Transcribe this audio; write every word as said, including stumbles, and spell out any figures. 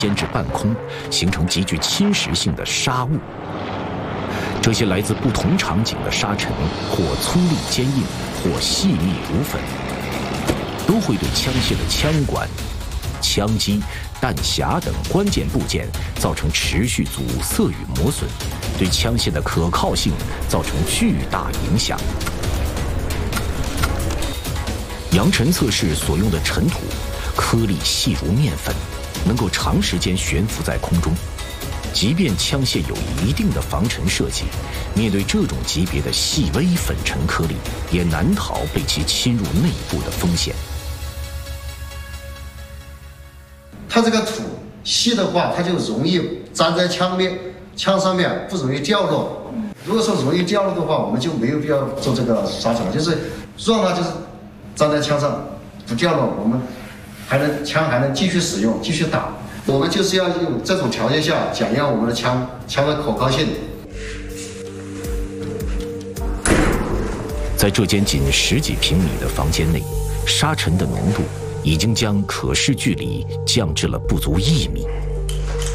掀至半空，形成极具侵蚀性的沙雾。这些来自不同场景的沙尘，或粗粝坚硬，或细密如粉，都会对枪械的枪管、枪机、弹匣等关键部件造成持续阻塞与磨损，对枪械的可靠性造成巨大影响。扬尘测试所用的尘土，颗粒细如面粉，能够长时间悬浮在空中。即便枪械有一定的防尘设计，面对这种级别的细微粉尘颗粒，也难逃被其侵入内部的风险。 它这个土细的话，它就容易粘在枪面、枪上面，不容易掉落。如果说容易掉落的话，我们就没有必要做这个杀虫，就是让它就是粘在枪上不掉落，我们还能枪还能继续使用，继续打。我们就是要用这种条件下检验我们的枪枪的可靠性。 在这间仅十几平米的房间内，沙尘的浓度已经将可视距离降至了不足一米。